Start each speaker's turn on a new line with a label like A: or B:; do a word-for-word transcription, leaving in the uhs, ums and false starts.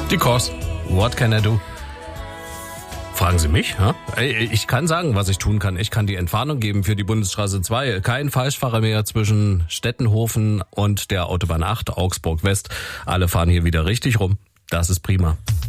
A: Die Kurs. What can I do? Fragen Sie mich? Ja? Ich kann sagen, was ich tun kann. Ich kann die Entwarnung geben für die Bundesstraße zwei. Kein Falschfahrer mehr zwischen Stettenhofen und der Autobahn acht, Augsburg West. Alle fahren hier wieder richtig rum. Das ist prima.